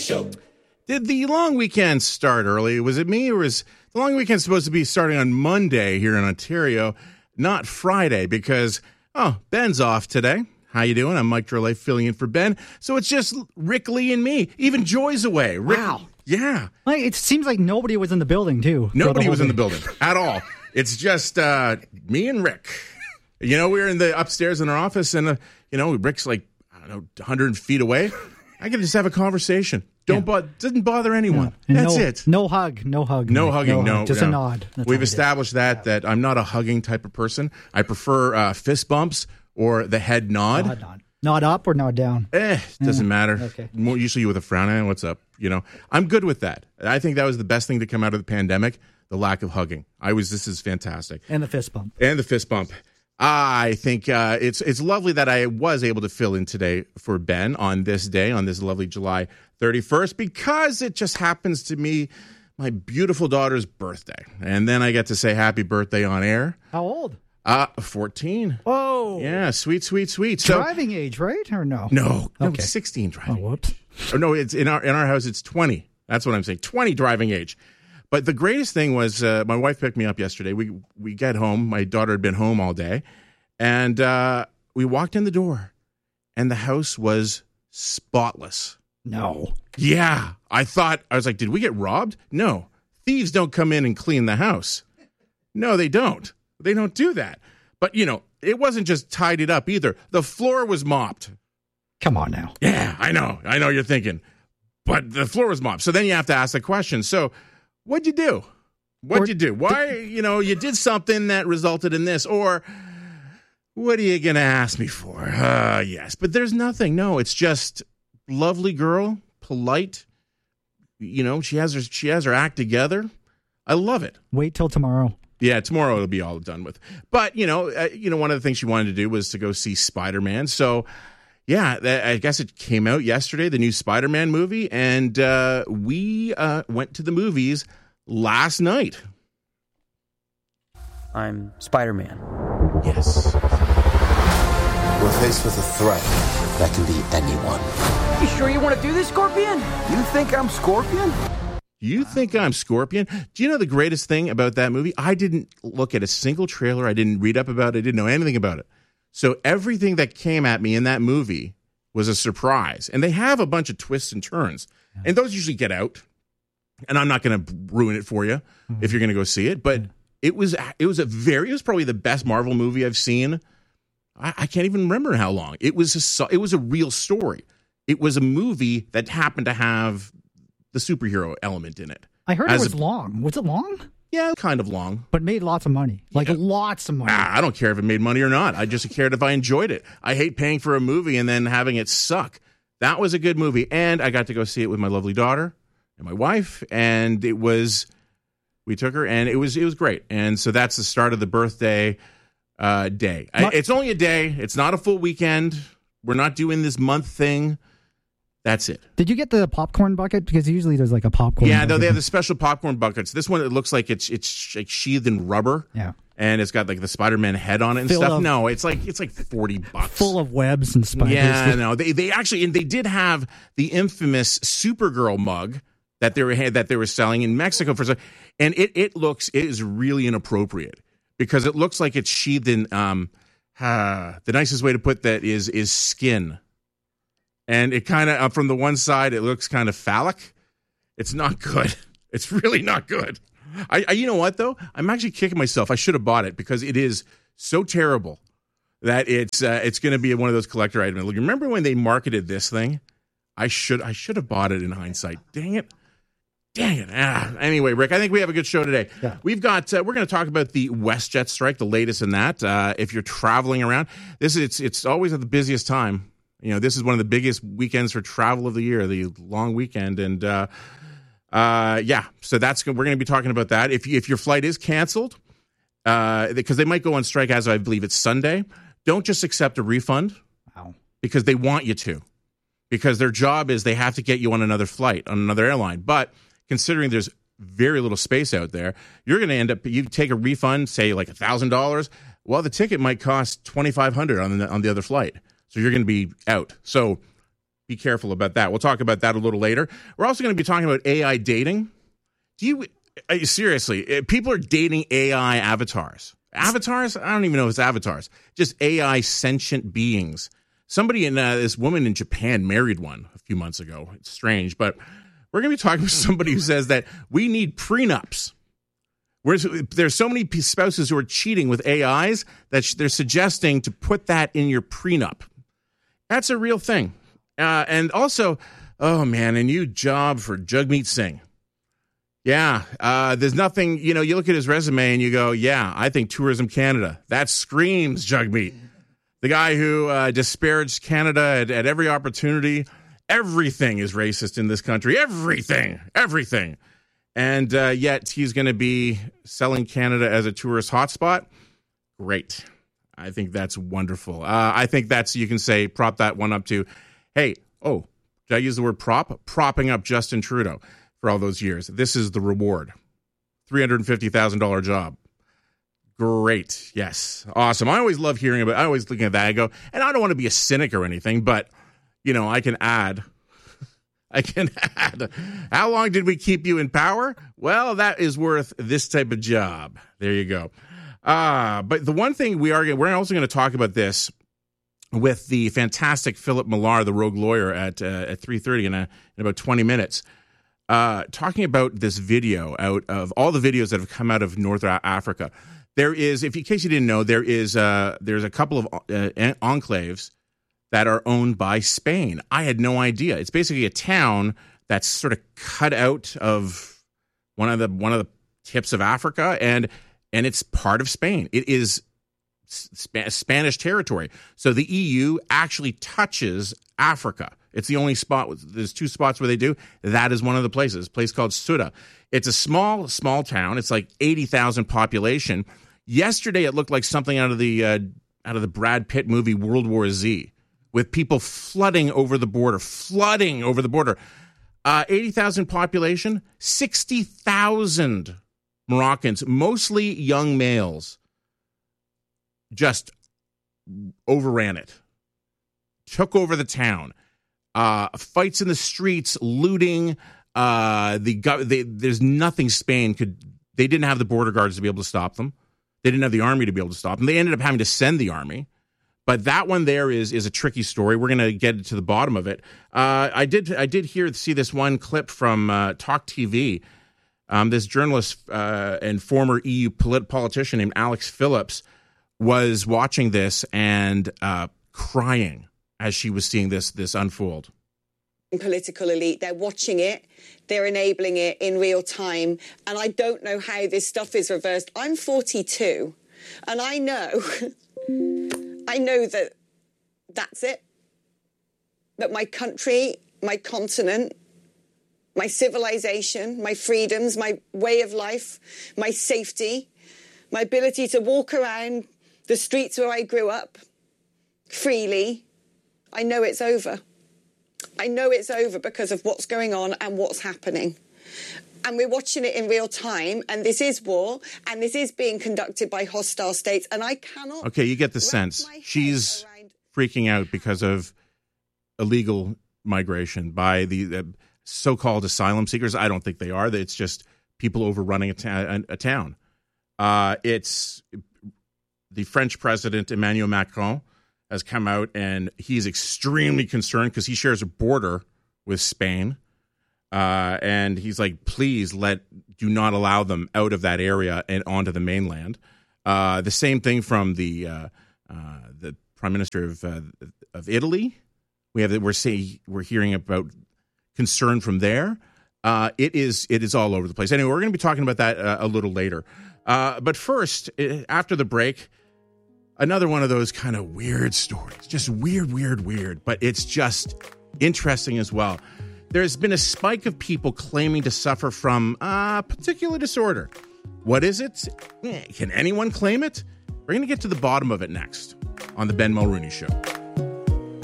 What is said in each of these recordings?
Show. Did the long weekend start early? Was it me, or was the long weekend supposed to be starting on Monday here in Ontario, not Friday? Because, Ben's off today. How you doing? I'm Mike Drolet filling in for Ben. So it's just Rick Lee and me. Even Joy's away. Wow. Yeah. Like, it seems like nobody was in the building, too. Nobody was in the building at all. It's just me and Rick. We were in the upstairs in our office, and, Rick's like, 100 feet away. I can just have a conversation. Doesn't bother anyone. Yeah. That's it. No hug. No hugging. Just a nod. We've established that I'm not a hugging type of person. I prefer fist bumps or the head nod. Nod up or nod down? Doesn't matter. Okay. More usually with a frown. What's up? I'm good with that. I think that was the best thing to come out of the pandemic, the lack of hugging. This is fantastic. And the fist bump. I think it's lovely that I was able to fill in today for Ben on this day, on this lovely July 31st, because it just happens to be my beautiful daughter's birthday. And then I get to say happy birthday on air. How old? 14. Oh. Yeah, sweet. Driving age, right? Or no? No, Okay. it's 16 driving. Oh, whoops. Oh, no, it's in our house, it's 20. That's what I'm saying, 20 driving age. But the greatest thing was my wife picked me up yesterday. We get home. My daughter had been home all day. And we walked in the door, and the house was spotless. No. Yeah. I was like, did we get robbed? No. Thieves don't come in and clean the house. No, they don't. They don't do that. But, it wasn't just tidied up either. The floor was mopped. Come on now. Yeah, I know. I know you're thinking. But the floor was mopped. So then you have to ask the question. So what'd you do? Why, you did something that resulted in this, or what are you going to ask me for? Yes, but there's nothing. No, it's just lovely girl, polite. She has her act together. I love it. Wait till tomorrow. Yeah, tomorrow it'll be all done with. But, one of the things she wanted to do was to go see Spider-Man. So, yeah, I guess it came out yesterday, the new Spider-Man movie, and we went to the movies last night. I'm Spider-Man. Yes. We're faced with a threat that can be anyone. You sure you want to do this, Scorpion? You think I'm Scorpion? You think I'm Scorpion? Do you know the greatest thing about that movie? I didn't look at a single trailer. I didn't read up about it. I didn't know anything about it. So everything that came at me in that movie was a surprise. And they have a bunch of twists and turns. Yeah. And those usually get out. And I'm not going to ruin it for you if you're going to go see it. But it was probably the best Marvel movie I've seen. I can't even remember how long. It was a real story. It was a movie that happened to have the superhero element in it. I heard it was long. Was it long? Yeah, kind of long. But made lots of money. Lots of money. I don't care if it made money or not. I just cared if I enjoyed it. I hate paying for a movie and then having it suck. That was a good movie. And I got to go see it with my lovely daughter and my wife. And we took her, and it was great. And so that's the start of the birthday day. It's only a day. It's not a full weekend. We're not doing this month thing. That's it. Did you get the popcorn bucket? Because usually there's like a popcorn bucket. No, they have the special popcorn buckets. This one, it looks like it's like sheathed in rubber. Yeah. And it's got like the Spider-Man head on it and stuff. No, it's like $40. Full of webs and spiders. Yeah, no. They actually, and they did have the infamous Supergirl mug that they were selling in Mexico for, and it is really inappropriate because it looks like it's sheathed in the nicest way to put that is skin. And it kind of, from the one side, it looks kind of phallic. It's not good. It's really not good. You know what, though? I'm actually kicking myself. I should have bought it because it is so terrible that it's going to be one of those collector items. Look, remember when they marketed this thing? I should have bought it in hindsight. Dang it. Anyway, Rick, I think we have a good show today. Yeah. We've got we're going to talk about the WestJet strike, the latest in that. If you're traveling around, it's always at the busiest time. This is one of the biggest weekends for travel of the year, the long weekend, and so we're going to be talking about that. If your flight is canceled, because they might go on strike as I believe it's Sunday, don't just accept a refund. Wow. Because they want you to, because their job is they have to get you on another flight on another airline. But considering there's very little space out there, you're going to end up, you take a refund, say like $1,000. Well, the ticket might cost $2,500 on the other flight. So you're going to be out. So, be careful about that. We'll talk about that a little later. We're also going to be talking about AI dating. Seriously, people are dating AI avatars. Avatars? I don't even know if it's avatars. Just AI sentient beings. Somebody this woman in Japan married one a few months ago. It's strange, but we're going to be talking with somebody who says that we need prenups. There's so many spouses who are cheating with AIs that they're suggesting to put that in your prenup. That's a real thing. And also, oh man, a new job for Jagmeet Singh. Yeah, there's nothing, you look at his resume and you go, yeah, I think Tourism Canada. That screams Jagmeet. The guy who disparaged Canada at every opportunity. Everything is racist in this country. Everything. And yet he's going to be selling Canada as a tourist hotspot. Great. I think that's wonderful. I think that's, you can say, prop that one up to, hey, did I use the word prop? Propping up Justin Trudeau for all those years. This is the reward. $350,000 job. Great. Yes. Awesome. I always love hearing about it. I always looking at that. I go, and I don't want to be a cynic or anything, but, I can add. How long did we keep you in power? Well, that is worth this type of job. There you go. But the one thing we're also going to talk about this with the fantastic Philip Millar, the rogue lawyer, at 3:30 in about 20 minutes. Talking about this video out of all the videos that have come out of North Africa. There is, in case you didn't know, there's a couple of enclaves that are owned by Spain. I had no idea. It's basically a town that's sort of cut out of one of the tips of Africa, and it's part of Spain. It is Spanish territory. So the EU actually touches Africa. It's the only spot. There's two spots where they do. That is one of the places. A place called Ceuta. It's a small town. It's like 80,000 population. Yesterday, it looked like something out of the Brad Pitt movie World War Z, with people flooding over the border. 80,000 population, 60,000 Moroccans, mostly young males, just overran it, took over the town. Fights in the streets, looting. There's nothing Spain could. They didn't have the border guards to be able to stop them. They didn't have the army to be able to stop them. They ended up having to send the army. But that one there is a tricky story. We're going to get to the bottom of it. I did see this one clip from Talk TV. This journalist and former EU politician named Alex Phillips was watching this and crying as she was seeing this unfold. Political elite, they're watching it, they're enabling it in real time, and I don't know how this stuff is reversed. I'm 42, and I know that that's it. That my country, my continent, my civilization, my freedoms, my way of life, my safety, my ability to walk around the streets where I grew up freely, I know it's over. I know it's over because of what's going on and what's happening. And we're watching it in real time, and this is war, and this is being conducted by hostile states, and I cannot... Okay, you get the sense. She's freaking out because of illegal migration by the so-called asylum seekers. I don't think they are. It's just people overrunning a town. It's the French president, Emmanuel Macron, has come out, and he's extremely concerned because he shares a border with Spain. And he's like, please do not allow them out of that area and onto the mainland. The same thing from the Prime Minister of Italy. We're hearing about concern from there. It is all over the place. Anyway, we're going to be talking about that a little later. But first, after the break, another one of those kind of weird stories. Just weird. But it's just interesting as well. There's been a spike of people claiming to suffer from a particular disorder. What is it? Can anyone claim it? We're going to get to the bottom of it next on The Ben Mulrooney Show.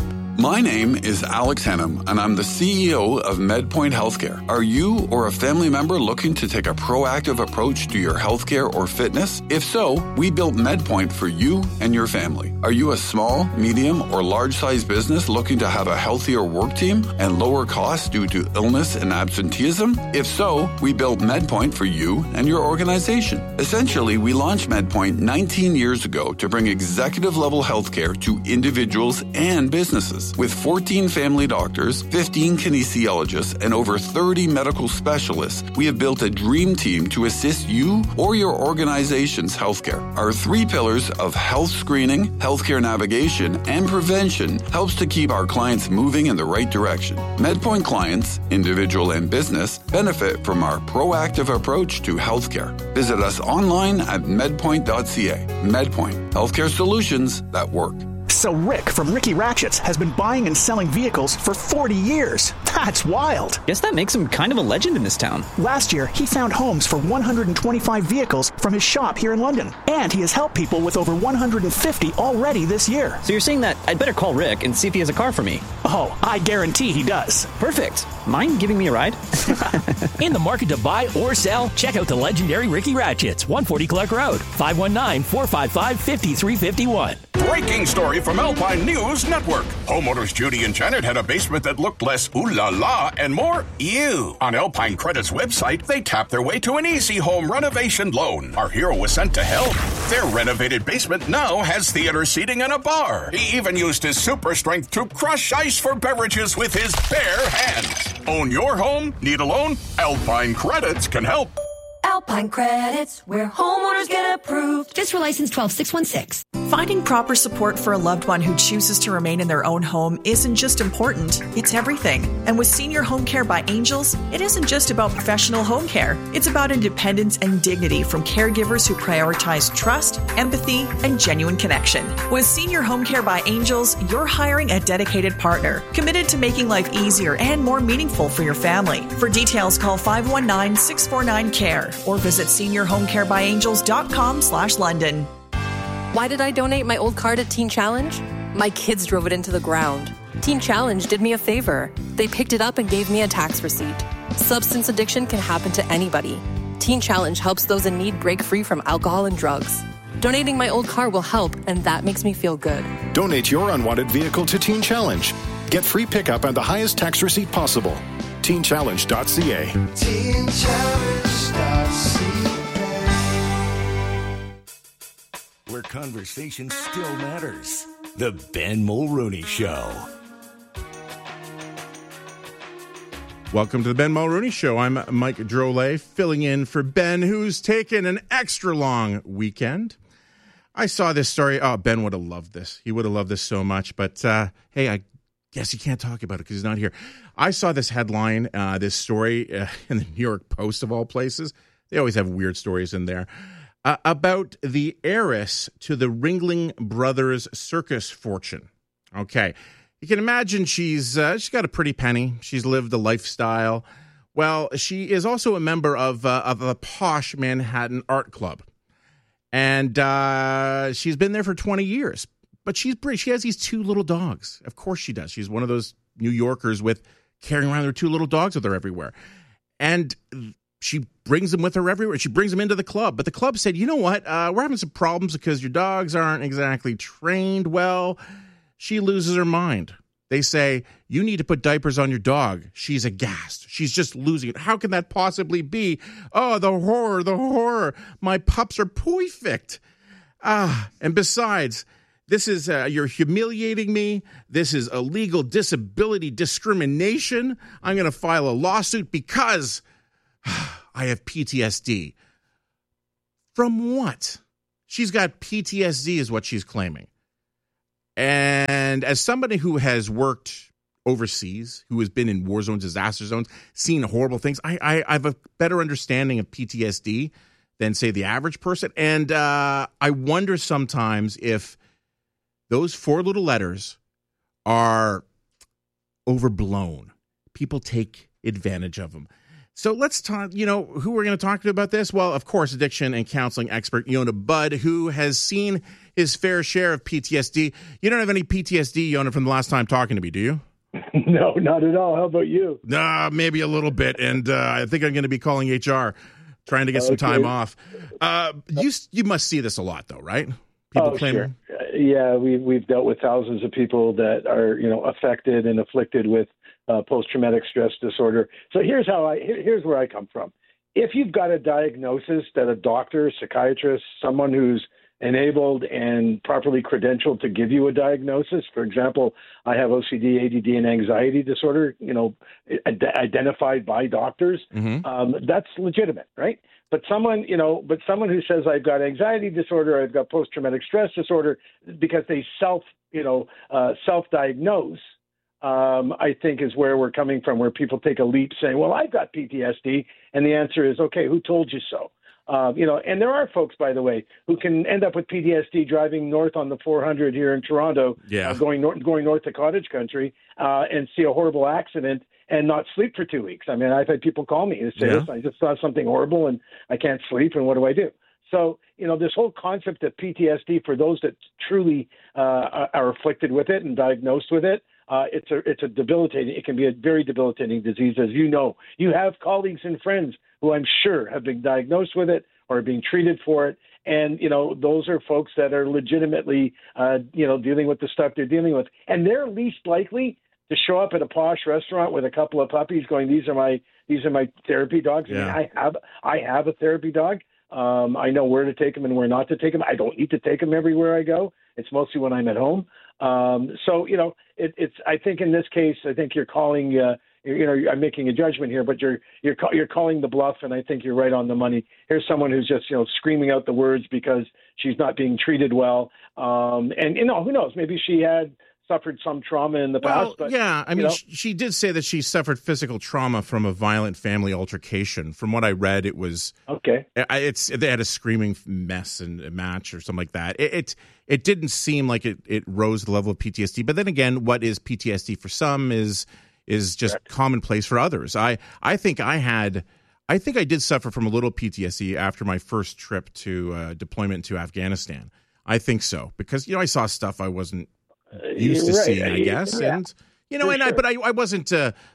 My name is Alex Hannum, and I'm the CEO of MedPoint Healthcare. Are you or a family member looking to take a proactive approach to your healthcare or fitness? If so, we built MedPoint for you and your family. Are you a small, medium, or large-sized business looking to have a healthier work team and lower costs due to illness and absenteeism? If so, we built MedPoint for you and your organization. Essentially, we launched MedPoint 19 years ago to bring executive-level healthcare to individuals and businesses. With 14 family doctors, 15 kinesiologists, and over 30 medical specialists, we have built a dream team to assist you or your organization's healthcare. Our 3 pillars of health screening, healthcare navigation, and prevention helps to keep our clients moving in the right direction. MedPoint clients, individual and business, benefit from our proactive approach to healthcare. Visit us online at medpoint.ca. MedPoint, healthcare solutions that work. So Rick from Ricky Ratchets has been buying and selling vehicles for 40 years. That's wild. Guess that makes him kind of a legend in this town. Last year, he found homes for 125 vehicles from his shop here in London. And he has helped people with over 150 already this year. So you're saying that I'd better call Rick and see if he has a car for me? Oh, I guarantee he does. Perfect. Mind giving me a ride? In the market to buy or sell? Check out the legendary Ricky Ratchets, 140 Clark Road, 519-455-5351. Breaking story from Alpine News Network. Homeowners Judy and Janet had a basement that looked less ooh la la and more ew. On Alpine Credit's website, they tapped their way to an easy home renovation loan. Our hero was sent to help. Their renovated basement now has theater seating and a bar. He even used his super strength to crush ice for beverages with his bare hands. Own your home? Need a loan? Alpine Credits can help. Alpine Credits, where homeowners get approved. FSR license 12616. Finding proper support for a loved one who chooses to remain in their own home isn't just important, it's everything. And with Senior Home Care by Angels, it isn't just about professional home care. It's about independence and dignity from caregivers who prioritize trust, empathy, and genuine connection. With Senior Home Care by Angels, you're hiring a dedicated partner, committed to making life easier and more meaningful for your family. For details, call 519-649-CARE or visit seniorhomecarebyangels.com/London. Why did I donate my old car to Teen Challenge? My kids drove it into the ground. Teen Challenge did me a favor. They picked it up and gave me a tax receipt. Substance addiction can happen to anybody. Teen Challenge helps those in need break free from alcohol and drugs. Donating my old car will help, and that makes me feel good. Donate your unwanted vehicle to Teen Challenge. Get free pickup and the highest tax receipt possible. TeenChallenge.ca. TeenChallenge.ca. Where conversation still matters. The Ben Mulrooney Show. Welcome to the Ben Mulrooney Show. I'm Mike Drolet, filling in for Ben, who's taken an extra long weekend. I saw this story. Oh, Ben would have loved this. He would have loved this so much. But, hey, I guess he can't talk about it because he's not here. I saw this headline, this story in the New York Post, of all places. They always have weird stories in there. About the heiress to the Ringling Brothers circus fortune. Okay. You can imagine she's got a pretty penny. She's lived a lifestyle. Well, she is also a member of a posh Manhattan art club. And she's been there for 20 years. But she's pretty. She has these 2 little dogs. Of course she does. She's one of those New Yorkers with carrying around their 2 little dogs with her everywhere. And she brings them with her everywhere. She brings them into the club. But the club said, you know what? We're having some problems because your dogs aren't exactly trained well. She loses her mind. They say, you need to put diapers on your dog. She's aghast. She's just losing it. How can that possibly be? Oh, the horror, the horror. My pups are perfect. And besides, this is, you're humiliating me. This is illegal disability discrimination. I'm going to file a lawsuit because I have PTSD. From what? She's got PTSD is what she's claiming. And as somebody who has worked overseas, who has been in war zones, disaster zones, seen horrible things, I have a better understanding of PTSD than, say, the average person. And I wonder sometimes if those 4 little letters are overblown. People take advantage of them. So let's talk, who we're going to talk to about this? Well, of course, addiction and counseling expert Yonah Budd, who has seen his fair share of PTSD. You don't have any PTSD, Yonah, from the last time talking to me, do you? No, not at all. How about you? Maybe a little bit. And I think I'm going to be calling HR, trying to get some time off. You must see this a lot, though, right? People claiming. Sure. Yeah, we've dealt with thousands of people that are, affected and afflicted with post-traumatic stress disorder. So here's where I come from. If you've got a diagnosis that a doctor, psychiatrist, someone who's enabled and properly credentialed to give you a diagnosis, for example, I have OCD, ADD, and anxiety disorder, identified by doctors, that's legitimate, right? But someone who says I've got anxiety disorder, I've got post-traumatic stress disorder, because they self-diagnose, I think is where we're coming from, where people take a leap saying, well, I've got PTSD. And the answer is, okay, who told you so? And there are folks, by the way, who can end up with PTSD driving north on the 400 here in Toronto, going north to cottage country, and see a horrible accident and not sleep for 2 weeks. I mean, I've had people call me and say, listen, I just saw something horrible and I can't sleep, and what do I do? So, this whole concept of PTSD for those that truly are afflicted with it and diagnosed with it, it can be a very debilitating disease. As you know, you have colleagues and friends who I'm sure have been diagnosed with it or are being treated for it. And, those are folks that are legitimately, dealing with the stuff they're dealing with. And they're least likely to show up at a posh restaurant with a couple of puppies going, these are my therapy dogs. Yeah. I mean, I have a therapy dog. I know where to take them and where not to take them. I don't need to take them everywhere I go. It's mostly when I'm at home. It's. I think in this case, I think you're calling. I'm making a judgment here, but you're calling the bluff, and I think you're right on the money. Here's someone who's just screaming out the words because she's not being treated well, and who knows? Maybe she had suffered some trauma in the past. But, she did say that she suffered physical trauma from a violent family altercation. From what I read, it was okay. They had a screaming mess and a match or something like that. It didn't seem like it rose the level of PTSD. But then again, what is PTSD for some is just commonplace for others. I think I did suffer from a little PTSD after my first trip to deployment to Afghanistan. I think so, because I saw stuff I wasn't used to seeing, I guess. Yeah. And I wasn't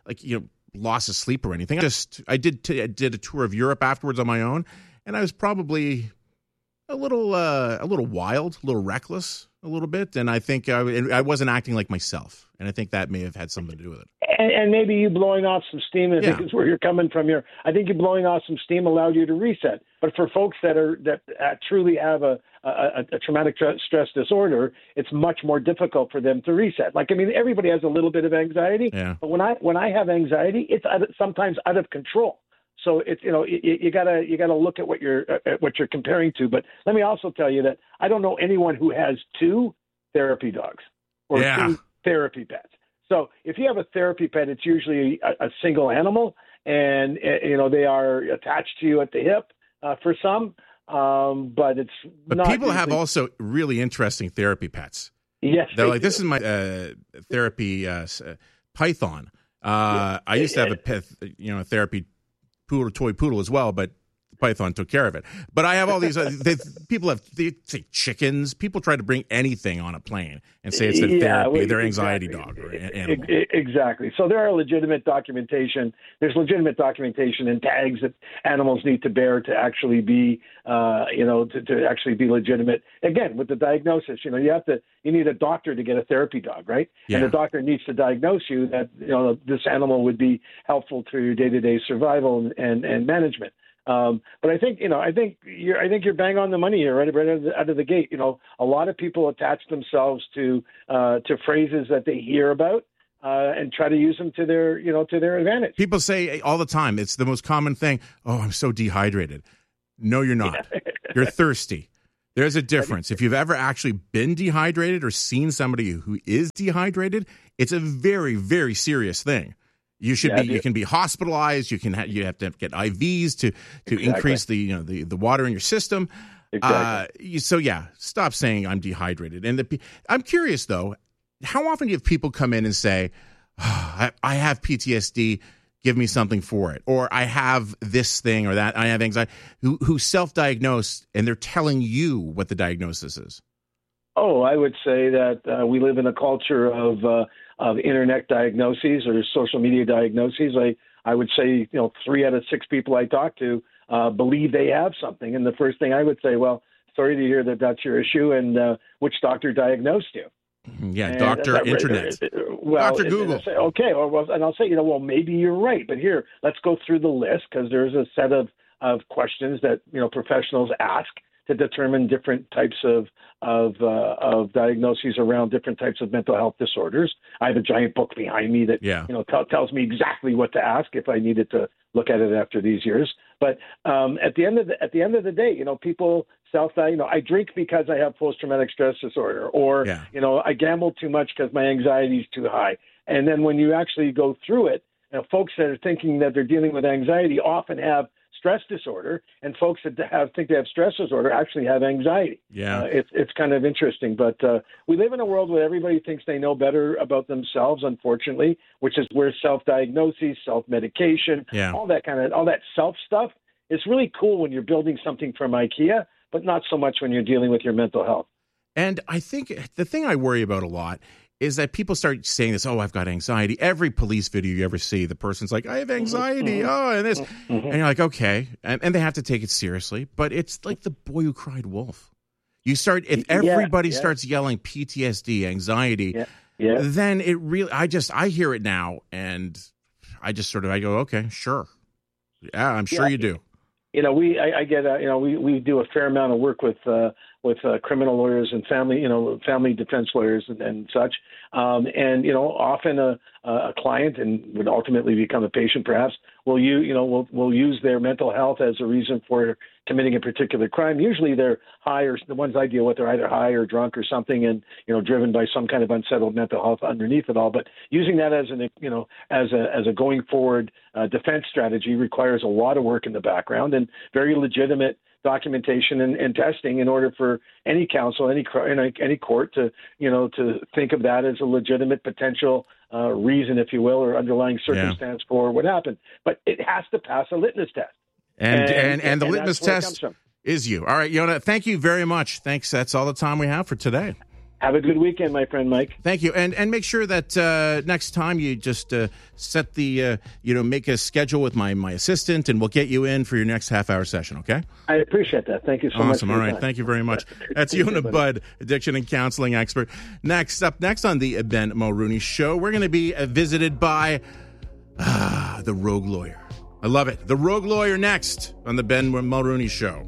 loss of sleep or anything. I did a tour of Europe afterwards on my own, and I was probably a little wild, a little reckless, a little bit, and I think I wasn't acting like myself, and I think that may have had something to do with it. And maybe you blowing off some steam, I think is where you're coming from here. I think you blowing off some steam allowed you to reset. But for folks that truly have a traumatic stress disorder, it's much more difficult for them to reset. Everybody has a little bit of anxiety, but when I have anxiety, it's sometimes out of control. So it's you gotta look at what you're comparing to. But let me also tell you that I don't know anyone who has two therapy dogs or two therapy pets. So if you have a therapy pet, it's usually a single animal, and they are attached to you at the hip for some. But it's not. People have also really interesting therapy pets. Yes, they're like, this is my therapy python. I used to have a pet, therapy toy poodle as well, but Python took care of it. But I have all these people they say chickens. People try to bring anything on a plane and say it's their therapy, their anxiety dog or animal. Exactly. So there are legitimate documentation. There's legitimate documentation and tags that animals need to bear to actually be, to actually be legitimate. Again, with the diagnosis, you need a doctor to get a therapy dog, right? Yeah. And the doctor needs to diagnose you that this animal would be helpful to your day-to-day survival and management. But I think you're bang on the money here, right out of the gate. A lot of people attach themselves to phrases that they hear about and try to use them to their advantage. People say all the time, it's the most common thing. Oh, I'm so dehydrated. No, you're not. You're thirsty. There's a difference. If you've ever actually been dehydrated or seen somebody who is dehydrated, it's a very, very serious thing. You should be. You can be hospitalized. You have to get IVs to increase the water in your system. Exactly. Stop saying I'm dehydrated. And I'm curious though, how often do you have people come in and say, I have PTSD. give me something for it. Or I have this thing or that, I have anxiety, who self-diagnosed and they're telling you what the diagnosis is? Oh, I would say that we live in a culture of internet diagnoses or social media diagnoses. I would say, 3 out of 6 people I talk to believe they have something. And the first thing I would say, well, sorry to hear that that's your issue, and which doctor diagnosed you? Yeah, and Dr. Internet. Well, Dr. Google. And okay, and I'll say, well, maybe you're right, but here, let's go through the list, because there's a set of questions that professionals ask to determine different types of diagnoses around different types of mental health disorders. I have a giant book behind me that tells me exactly what to ask if I needed to look at it after these years. But at the end of the day, people self-diagnose. I drink because I have post-traumatic stress disorder, or I gamble too much because my anxiety is too high. And then when you actually go through it, folks that are thinking that they're dealing with anxiety often have stress disorder, and folks that think they have stress disorder actually have anxiety. Yeah, it's kind of interesting, but we live in a world where everybody thinks they know better about themselves, unfortunately, which is where self-diagnosis, self-medication, all that self stuff is really cool when you're building something from IKEA, but not so much when you're dealing with your mental health. And I think the thing I worry about a lot is that people start saying this, I've got anxiety. Every police video you ever see, the person's like, I have anxiety, and this. And you're like, okay. And they have to take it seriously. But it's like the boy who cried wolf. You start, if everybody starts yelling PTSD, anxiety, then it really, I hear it now, and I go, okay, sure. Yeah, I'm sure you do. We do a fair amount of work with criminal lawyers and family defense lawyers and such. Often a client, and would ultimately become a patient perhaps, will use their mental health as a reason for committing a particular crime. Usually they're high, or the ones I deal with are either high or drunk or something, and driven by some kind of unsettled mental health underneath it all. But using that as as a going forward defense strategy requires a lot of work in the background and very legitimate documentation and testing in order for any counsel, any court to think of that as a legitimate potential reason, if you will, or underlying circumstance for what happened. But it has to pass a litmus test. And the litmus test is you. All right, Yonah, thank you very much. Thanks. That's all the time we have for today. Have a good weekend, my friend Mike. Thank you. And make sure that next time you just set the, make a schedule with my assistant, and we'll get you in for your next half-hour session, okay? I appreciate that. Thank you so much. Awesome. All right. Thank you very much. That's Yonah Budd, addiction and counseling expert. Next on the Ben Mulrooney Show, we're going to be visited by the Rogue Lawyer. I love it. The Rogue Lawyer next on the Ben Mulrooney Show.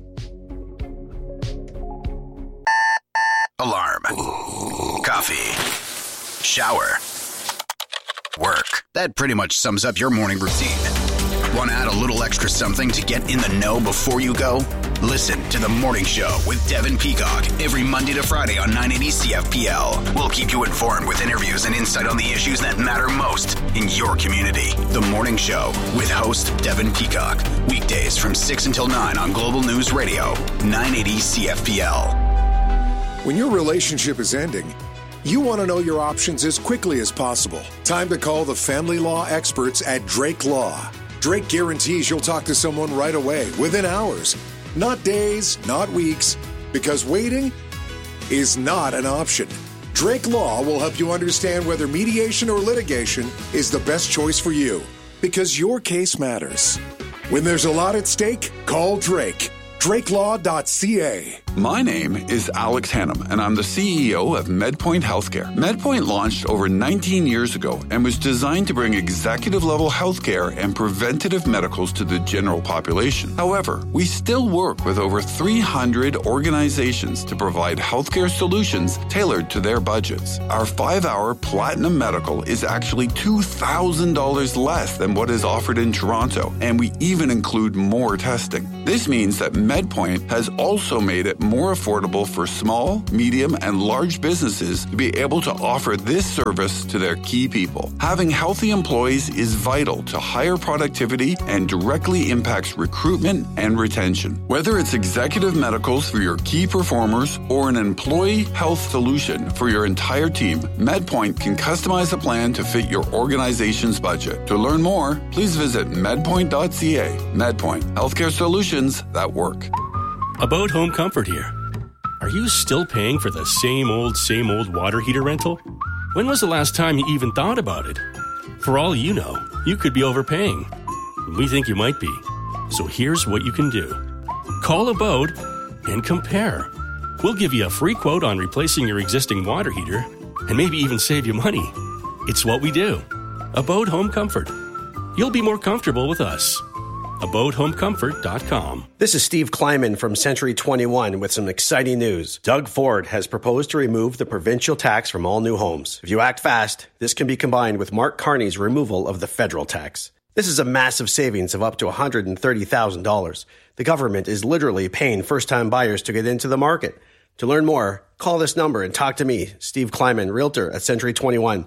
Alarm. Coffee. Shower. Work. That pretty much sums up your morning routine. Want to add a little extra something to get in the know before you go? Listen to The Morning Show with Devin Peacock every Monday to Friday on 980 CFPL. We'll keep you informed with interviews and insight on the issues that matter most in your community. The Morning Show with host Devin Peacock. Weekdays from 6 until 9 on Global News Radio, 980 CFPL. When your relationship is ending, you want to know your options as quickly as possible. Time to call the family law experts at Drake Law. Drake guarantees you'll talk to someone right away, within hours. Not days, not weeks, because waiting is not an option. Drake Law will help you understand whether mediation or litigation is the best choice for you, because your case matters. When there's a lot at stake, call Drake. DrakeLaw.ca. My name is Alex Hannum, and I'm the CEO of MedPoint Healthcare. MedPoint launched over 19 years ago and was designed to bring executive-level healthcare and preventative medicals to the general population. However, we still work with over 300 organizations to provide healthcare solutions tailored to their budgets. Our 5-hour Platinum Medical is actually $2,000 less than what is offered in Toronto, and we even include more testing. This means that MedPoint has also made it more affordable for small, medium, and large businesses to be able to offer this service to their key people. Having healthy employees is vital to higher productivity and directly impacts recruitment and retention. Whether it's executive medicals for your key performers or an employee health solution for your entire team, MedPoint can customize a plan to fit your organization's budget. To learn more, please visit medpoint.ca. MedPoint, healthcare solutions that work. About Home Comfort here. Are you still paying for the same old water heater rental? When was the last time you even thought about it? For all you know, you could be overpaying. We think you might be. So here's what you can do. Call Abode and compare. We'll give you a free quote on replacing your existing water heater and maybe even save you money. It's what we do. Abode Home Comfort. You'll be more comfortable with us. AbodeHomeComfort.com. This is Steve Kleiman from Century 21 with some exciting news. Doug Ford has proposed to remove the provincial tax from all new homes. If you act fast, this can be combined with Mark Carney's removal of the federal tax. This is a massive savings of up to $130,000. The government is literally paying first-time buyers to get into the market. To learn more, call this number and talk to me, Steve Kleiman, Realtor at Century 21,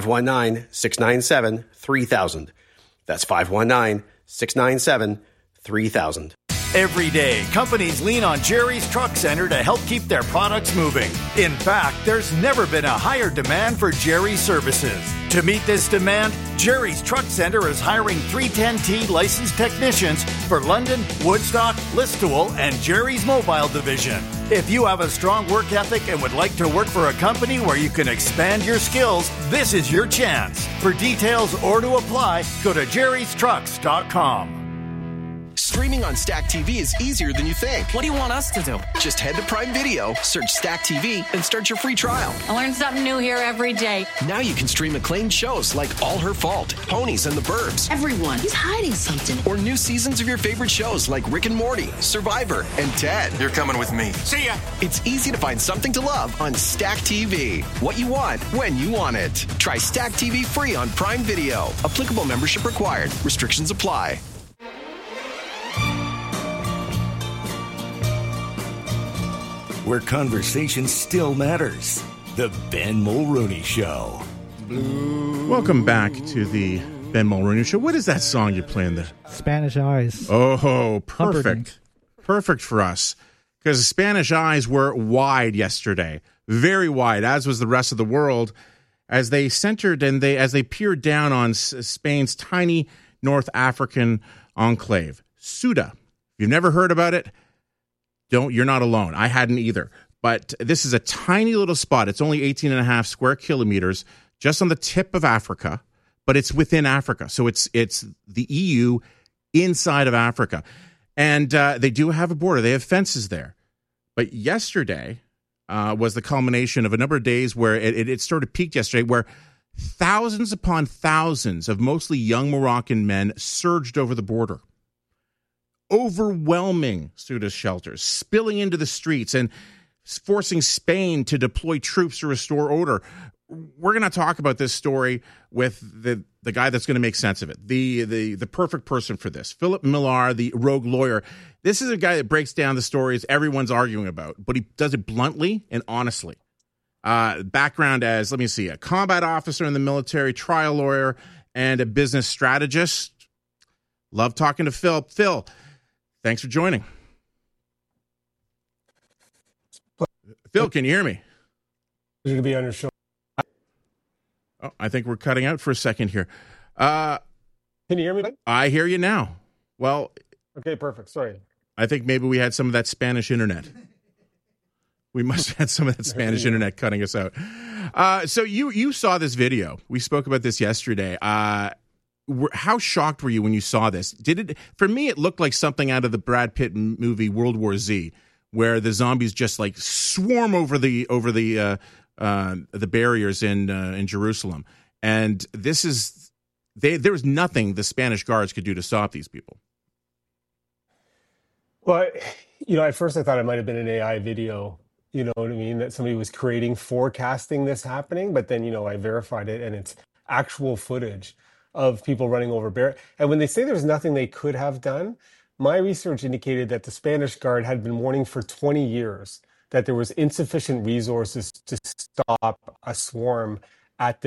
519-697-3000. That's 519-697-3000. Every day, companies lean on Jerry's Truck Center to help keep their products moving. In fact, there's never been a higher demand for Jerry's services. To meet this demand, Jerry's Truck Center is hiring 310T licensed technicians for London, Woodstock, Listowel, and Jerry's Mobile Division. If you have a strong work ethic and would like to work for a company where you can expand your skills, this is your chance. For details or to apply, go to jerrystrucks.com. Streaming on Stack TV is easier than you think. What do you want us to do? Just head to Prime Video, search Stack TV, and start your free trial. I learn something new here every day. Now you can stream acclaimed shows like All Her Fault, Ponies and the Burbs. Everyone, he's hiding something. Or new seasons of your favorite shows like Rick and Morty, Survivor, and Ted. You're coming with me. See ya! It's easy to find something to love on Stack TV. What you want, when you want it. Try Stack TV free on Prime Video. Applicable membership required. Restrictions apply. Where conversation still matters. The Ben Mulrooney Show. Welcome back to the Ben Mulrooney Show. What is that song you're playing there? Spanish Eyes. Oh, perfect. Perfect for us. Because the Spanish Eyes were wide yesterday. Very wide, as was the rest of the world, as they centered and as they peered down on Spain's tiny North African enclave, Ceuta. If you've never heard about it, you're not alone. I hadn't either. But this is a tiny little spot. It's only 18.5 square kilometers, just on the tip of Africa, but it's within Africa. So it's the EU inside of Africa. And they do have a border. They have fences there. But yesterday was the culmination of a number of days where it sort of peaked yesterday, where thousands upon thousands of mostly young Moroccan men surged over the border. Overwhelming Ceuta shelters, spilling into the streets and forcing Spain to deploy troops to restore order. We're going to talk about this story with the guy that's going to make sense of it, the perfect person for this, Philip Millar, the rogue lawyer. This is a guy that breaks down the stories everyone's arguing about, but he does it bluntly and honestly. Background as, let me see, a combat officer in the military, trial lawyer, and a business strategist. Love talking to Phil. Phil, thanks for joining. Phil, can you hear me? You're going to be on your show. Oh, I think we're cutting out for a second here. Can you hear me? I hear you now. Well, okay, perfect. Sorry. I think maybe we had some of that Spanish internet. We must have had some of that Spanish internet cutting us out. So you saw this video. We spoke about this yesterday. How shocked were you when you saw this? For me, it looked like something out of the Brad Pitt movie World War Z, where the zombies just like swarm over the barriers in Jerusalem. And this is there was nothing the Spanish guards could do to stop these people. Well, at first I thought it might have been an AI video. You know what I mean? That somebody was forecasting this happening, but then I verified it, and it's actual footage of people running over barriers. And when they say there's nothing they could have done, my research indicated that the Spanish Guard had been warning for 20 years that there was insufficient resources to stop a swarm at